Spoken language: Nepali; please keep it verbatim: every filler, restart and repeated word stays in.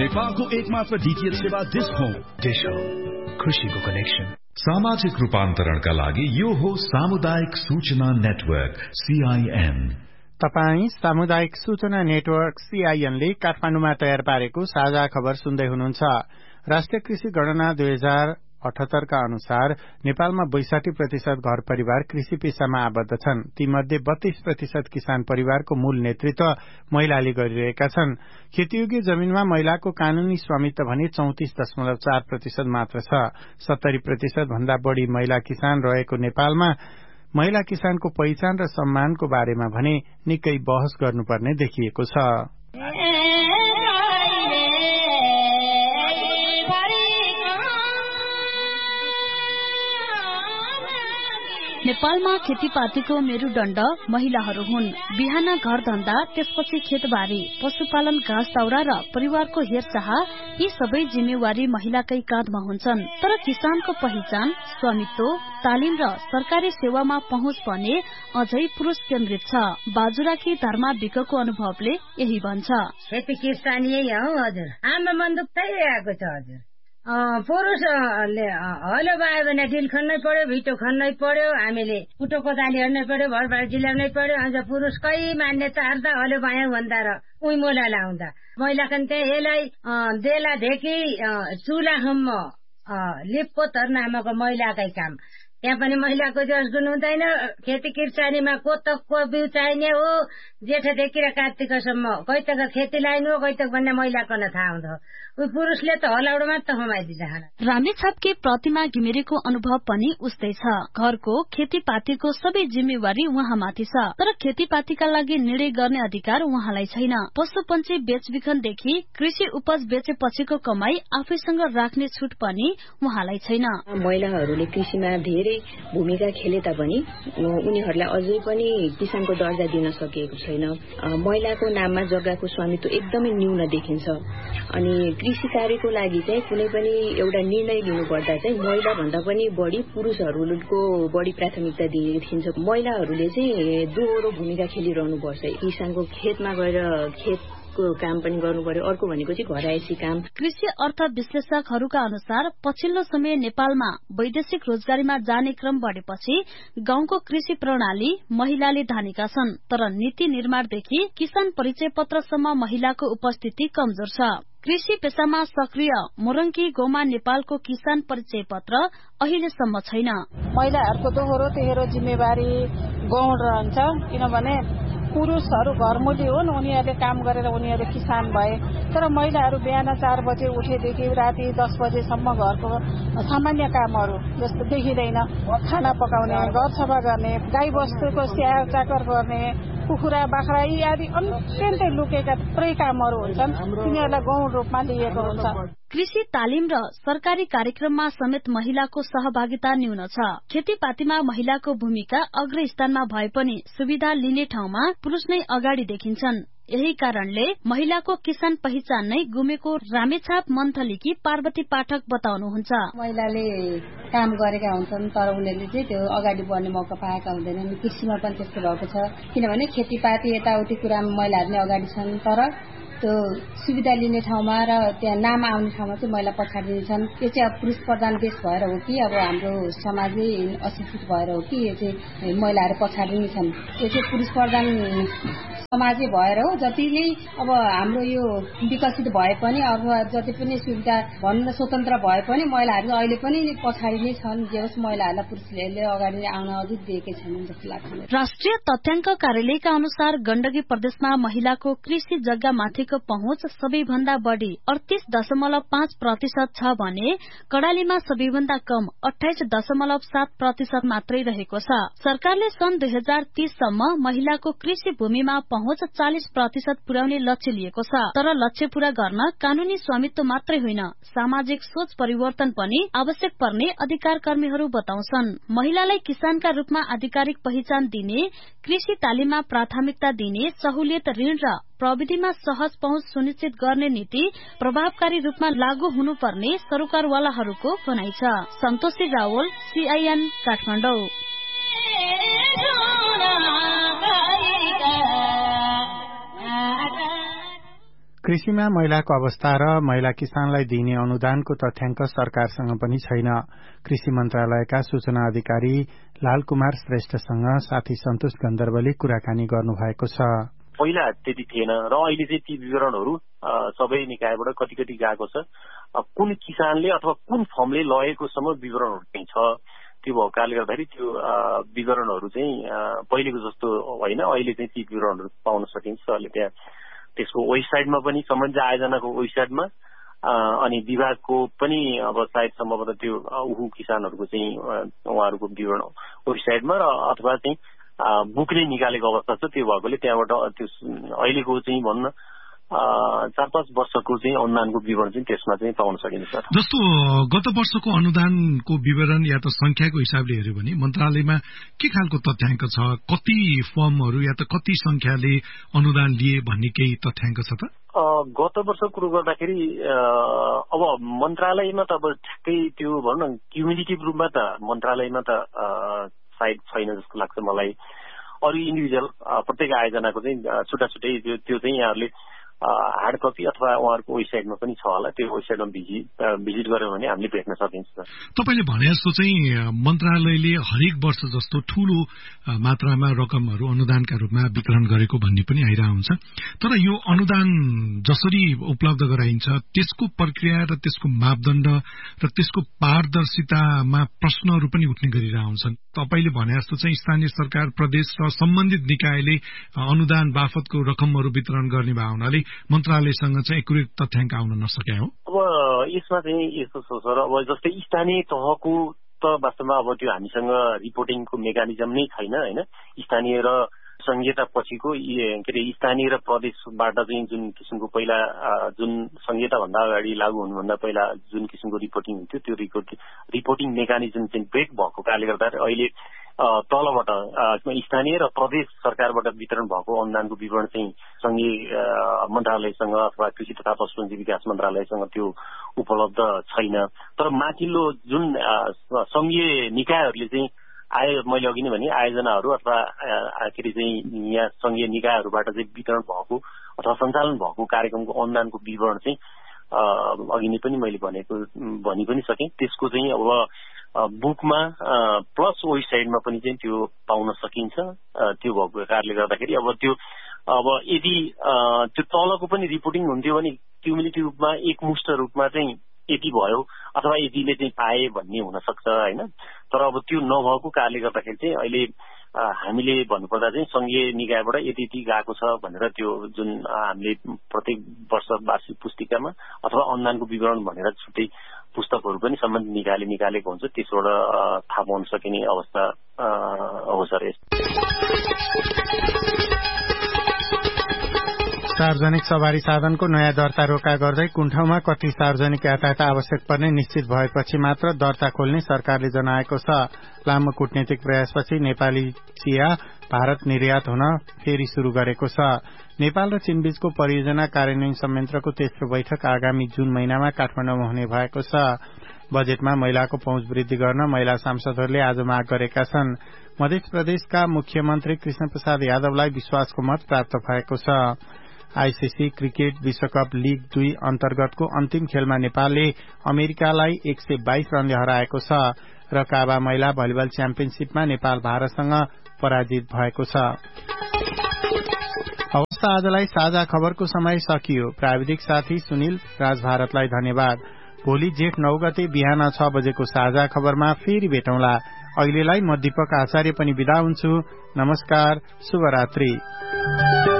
नेपालको एकमात्र डीटीएच सेवा डिश होम। डिश होम, खुशीको कनेक्सन। सामाजिक रूपान्तरणका लागि यो हो सामुदायिक सूचना नेटवर्क सीआईएन। तपाई सामुदायिक सूचना नेटवर्क सीआईएन ले काठमाडौँमा तयार पारेको साझा खबर सुन्दै हुनुहुन्छ। राष्ट्रिय कृषि गणना दुई हजार अठहत्तर का अनुसार नेपालमा बैसाठी प्रतिशत घर परिवार कृषि पेशामा आबद्ध छन्। तीमध्ये बत्तीस प्रतिशत किसान परिवारको मूल नेतृत्व महिलाले गरिरहेका छन्। खेतीयोग्य जमीनमा महिलाको कानूनी स्वामित्व भने चौतिस दशमलव चार प्रतिशत मात्र छ। सत्तरी प्रतिशत भन्दा बढ़ी महिला किसान रहेको नेपालमा महिला किसानको पहिचान र सम्मानको बारेमा भने निकै बहस गर्नुपर्ने देखिएको छ। नेपालमा खेतीपातीको मेरुदण्ड महिलाहरू हुन्। बिहान घर धन्दा, त्यसपछि खेतबारी, पशुपालन, घाँस दाउरा र परिवारको हेरचाह यी सबै जिम्मेवारी महिलाकै काँधमा हुन्छन्। तर किसानको पहिचान, स्वामित्व, तालिम र सरकारी सेवामा पहुँच भने अझै पुरुष केन्द्रित छ। बाजुराकी धर्मा विकको अनुभवले यही भन्छ। खेती किसान यही हो हजुर, आमा बन्दुक आएको छ हजुर। पुरुषले हलो बायो भने डिल खन्नै पर्यो, भिटो खन्नै पर्यो, हामीले कुटो कोदाली हर्नै पर्यो, भरभार जिलाउनै पर्यो। अझ पुरुषकै मान्यता अर्दा हलो बायो भन्दा र उही मोला लाउँदा महिलाको त्यही यसलाई देलादेखि चुलासम्म लिपपोतर नामको महिलाकै काम। त्यहाँ पनि महिलाको जस गुण हुँदैन। खेती किसानीमा कोतकको बिउ चाहिने हो, जेठदेखि र कार्तिकसम्म कैतक खेती लाइन हो, कैतक भन्ने महिलाको न थाहा हुँदो। उही पुरुषले त हलाउडो मात्र हमाइदिन्छ। रामेछापकी प्रतिमा घिमिरेको अनुभव पनि उस्तै छ। घरको खेतीपातीको सबै जिम्मेवारी उहाँमाथि छ, तर खेतीपातीका लागि निर्णय गर्ने अधिकार उहाँलाई छैन। पशुपन्छी बेचबिखनदेखि कृषि उपज बेचेपछिको कमाई आफैसँग राख्ने छुट पनि उहाँलाई छैन। महिलाहरूले कृषिमा धेरै भूमिका खेले तापनि उनीहरूलाई अझै पनि किसानको दर्जा दिन सकिएको छैन। महिलाको नाममा जग्गाको स्वामित्व एकदमै न्यून देखिन्छ। अनि कृषि कार्यको लागि चाहिँ कुनै पनि एउटा निर्णय लिनुपर्दा चाहिँ महिला भन्दा पनि बढी पुरुषहरूको बढी प्राथमिकता दिइन्छ। महिलाहरूले चाहिँ दोहोरो भूमिका खेलिरहनु पर्छ। किसानको खेतमा गएर खेत को काम पनि गर्नु पर्यो, अर्को भनेको चाहिँ घरआइसी काम। कृषि अर्थ विश्लेषकहरूका अनुसार पछिल्लो समय नेपालमा वैदेशिक रोजगारीमा जाने क्रम बढेपछि गाउँको कृषि प्रणाली महिलाले धानेका छन्। तर नीति निर्माणदेखि किसान परिचय पत्रसम्म महिलाको उपस्थिति कमजोर छ। कृषि पेशामा सक्रिय मोरङकी गोमा नेपालको किसान परिचय पत्र अहिलेसम्म छैन। महिलाहरूको दोहोरो तेह्रो जिम्मेवारी गौण रहन्छ, किनभने पुरुषहरू घरमुली हुन्, उनीहरूले काम गरेर उनीहरू किसान भए। तर महिलाहरू बिहान चार बजे उठेदेखि राति दस बजेसम्म घरको सामान्य कामहरू जस्तो देखिँदैन। खाना पकाउने, घर सफा गर्ने, गाई बस्तुको स्याहार चाकर गर्ने, कुखुरा बाख्रा यी आदि अत्यन्तै लुकेका थुप्रै कामहरू हुन्छन्, तिनीहरूलाई गौण रूपमा लिएको हुन्छ। कृषि तालिम र सरकारी कार्यक्रममा समेत महिलाको सहभागिता न्यून छ। खेतीपातीमा महिलाको भूमिका अग्र स्थानमा भए पनि सुविधा लिने ठाउँमा पुरुष नै अगाडि देखिन्छन्। यही कारणले महिलाको किसान पहिचान नै गुमेको रामेछाप मन्थलीकी पार्वती पाठक बताउनुहुन्छ। महिलाले काम गरेका हुन्छन् तर उनीहरूले चाहिँ त्यो अगाडि बढ्ने मौका पाएका हुँदैनन्। कृषिमा पनि त्यस्तो भएको छ, किनभने खेतीपाती यताउति कुरामा महिलाहरू नै अगाडि छन्, तर त्यो सुविधा लिने ठाउँमा र त्यहाँ नाम आउने ठाउँमा चाहिँ महिला पछाडि छन्। यो चाहिँ अब पुरुष प्रधान देश भएर हो कि अब हाम्रो समाजै अशिक्षित भएर हो कि यो चाहिँ महिलाहरू पछाडि नै छन्। यो चाहिँ पुरुष प्रधान समाजै भएर हो। जति नै अब हाम्रो यो विकसित भए पनि अथवा जति पनि सुविधा भन्न स्वतन्त्र भए पनि महिलाहरू अहिले पनि पछाडि नै छन्। जे होस् महिलाहरूलाई पुरुषले अगाडि आउन अझै दिएकै छैनन् जस्तो लाग्छ। राष्ट्रिय तथ्याङ्क कार्यालयका अनुसार गण्डकी प्रदेशमा महिलाको कृषि जग्गामाथिको पहुँच सबैभन्दा बढ़ी अडतीस दशमलव पाँच प्रतिशत छ भने कडालीमा सबैभन्दा कम अठाइस दशमलव सात प्रतिशत मात्रै रहेको छ। सरकारले सन् दुई हजार तीससम्म महिलाको कृषि भूमिमा पहुँच चालिस प्रतिशत पुर्याउने लक्ष्य लिएको छ। तर लक्ष्य पूरा गर्न कानूनी स्वामित्व मात्रै होइन, सामाजिक सोच परिवर्तन पनि आवश्यक पर्ने अधिकार कर्मीहरू बताउँछन्। महिलालाई किसानका रूपमा आधिकारिक पहिचान दिने, कृषि तालिममा प्राथमिकता दिने, सहुलियत ऋण र प्रविधिमा सहज पहुँच सुनिश्चित गर्ने नीति प्रभावकारी रूपमा लागू हुनुपर्ने सरकारवालाहरूको भनाइ छ। सन्तोषी रावल, सीआईएन, काठमाडौँ। कृषिमा महिलाको अवस्था र महिला किसानलाई दिइने अनुदानको तथ्याङ्क सरकारसँग पनि छैन। कृषि मन्त्रालयका सूचना अधिकारी लालकुमार श्रेष्ठसँग साथी सन्तोष गन्धर्वले कुराकानी गर्नुभएको छ। पहिला त्यति थिएन र अहिले चाहिँ ती विवरणहरू सबै निकायबाट कति कति गएको छ। कुन किसानले अथवा कुन फर्मले लगेकोसम्म विवरणहरू चाहिँ छ। त्यो भएको कारणले गर्दाखेरि त्यो विवरणहरू चाहिँ पहिलेको जस्तो होइन। अहिले चाहिँ ती विवरणहरू पाउन सकिन्छ। अहिले त्यहाँ त्यसको वेबसाइटमा पनि सम्बन्धित आयोजनाको वेबसाइटमा अनि विभागको पनि अब सायद सम्भवतः त्यो उहु किसानहरूको चाहिँ उहाँहरूको विवरण वेबसाइटमा र अथवा चाहिँ बुकले निकालेको अवस्था छ। त्यो भएकोले त्यहाँबाट त्यो अहिलेको चाहिँ भन्न चार पाँच वर्षको चाहिँ अनुदानको विवरण चाहिँ त्यसमा चाहिँ पाउन सकिन्छ। जस्तो गत वर्षको अनुदानको विवरण या त संख्याको हिसाबले हेर्यो भने मन्त्रालयमा के खालको तथ्याङ्क छ? कति फर्महरू या त कति संख्याले अनुदान लिए भन्ने केही तथ्याङ्क छ त? गत वर्ष कुरो गर्दाखेरि अब मन्त्रालयमा त अब ठ्याक्कै त्यो भनौँ न क्युमुलेटिभ रूपमा त मन्त्रालयमा त सायद छैन जस्तो लाग्छ मलाई। अरू इन्डिभिजुअल प्रत्येक आयोजनाको चाहिँ छुट्टा छुट्टै त्यो त्यो चाहिँ यहाँहरूले हार्ड कपी अथवा उहाँहरूको वेबसाइटमा पनि छ होला। त्यो वेबसाइटमा भिजिट भिजिट गर्यो भने हामीले भेट्न सकिन्छ। तपाईँले भने जस्तो चाहिँ मन्त्रालयले हरेक वर्ष जस्तो ठूलो मात्रामा रकमहरू अनुदानका रूपमा वितरण गरेको भन्ने पनि आइरहेको हुन्छ। तर यो अनुदान जसरी उपलब्ध गराइन्छ त्यसको प्रक्रिया र त्यसको मापदण्ड र त्यसको पारदर्शितामा प्रश्नहरू पनि उठ्ने गरिरहेका हुन्छन्। तपाईँले भने जस्तो चाहिँ स्थानीय सरकार, प्रदेश र सम्बन्धित निकायले अनुदान बापतको रकमहरू वितरण गर्ने भए हुनाले मन्त्रालयसँग चाहिँ एकुरेट तथ्याङ्क आउन नसके हो। अब यसमा चाहिँ यस्तो छ सर, अब जस्तै स्थानीय तहको त वास्तवमा अब त्यो हामीसँग रिपोर्टिङको मेकानिजम नै छैन होइन। स्थानीय र संहिता पछिको के अरे स्थानीय र प्रदेशबाट चाहिँ जुन किसिमको पहिला जुन संहिता भन्दा अगाडि लागू हुनुभन्दा पहिला जुन किसिमको रिपोर्टिङ हुन्थ्यो त्यो रिपोर्ट रिपोर्टिङ मेकानिजम चाहिँ ब्रेक भएको कारणले गर्दा अहिले तलबाट स्थानीय र प्रदेश सरकारबाट वितरण भएको अनुदानको विवरण चाहिँ संघीय मन्त्रालयसँग अथवा कृषि तथा पशुपन्छी विकास मन्त्रालयसँग त्यो उपलब्ध छैन। तर माथिल्लो जुन संघीय निकायहरूले चाहिँ आयो मैले अघि नै भने आयोजनाहरू अथवा के अरे चाहिँ यहाँ संघीय निकायहरूबाट चाहिँ वितरण भएको अथवा सञ्चालन भएको कार्यक्रमको अनुदानको विवरण चाहिँ अघि नै पनि मैले भनेको भनि पनि सकेँ। त्यसको चाहिँ अब बुकमा प्लस वेबसाइटमा पनि चाहिँ त्यो पाउन सकिन्छ। त्यो भएको कारणले गर्दाखेरि अब त्यो अब यदि त्यो तलको पनि रिपोर्टिङ हुन्थ्यो भने क्युमुलेटिभ रूपमा एकमुष्ट रूपमा चाहिँ यति भयो अथवा यतिले चाहिँ पाए भन्ने हुन सक्छ होइन। तर अब त्यो नभएको कारणले गर्दाखेरि चाहिँ अहिले हामीले भन्नुपर्दा चाहिँ संघीय निकायबाट यति यति गएको छ भनेर त्यो जुन हामीले प्रत्येक वर्ष वार्षिक पुस्तिकामा अथवा अनुदानको विवरण भनेर छुट्टै पुस्तकहरू पनि सम्बन्धित निकायले निकालेको हुन्छ। त्यसबाट थाहा पाउन सकिने अवस्था हो सर। सार्वजनिक सवारी साधनको नयाँ दर्ता रोका गर्दै कुन ठाउँमा कति सार्वजनिक यातायात आवश्यक पर्ने निश्चित भएपछि मात्र दर्ता खोल्ने सरकारले जनाएको छ। लामो कूटनीतिक प्रयासपछि नेपाली चिया भारत निर्यात हुन फेरि शुरू गरेको छ। नेपाल र चीनबीचको परियोजना कार्यान्वयन संयन्त्रको तेस्रो बैठक आगामी जुन महिनामा काठमाडौँमा हुने भएको छ। बजेटमा महिलाको पहुँच वृद्धि गर्न महिला सांसदहरूले आज माग गरेका छन्। मध्य प्रदेशका मुख्यमन्त्री कृष्ण प्रसाद यादवलाई विश्वासको मत प्राप्त भएको छ। आईसीसी क्रिकेट विश्वकप लीग दुई अन्तर्गतको अन्तिम खेलमा नेपालले अमेरिकालाई एक सय बाइस रनले हराएको छ र काबा महिला भलिबल च्याम्पियनशीपमा नेपाल भारतसँग पराजित भएको छ। अवस्था आजलाई साझा खबरको समय सकियो। प्राविधिक साथी सुनिल राज भारतलाई धन्यवाद। भोलि जेठ नौ गते बिहान छ बजेको साझा खबरमा फेरि भेटौँला। अहिलेलाई म दीपक आचार्य पनि बिदा हुन्छु। नमस्कार, शुभरात्रि।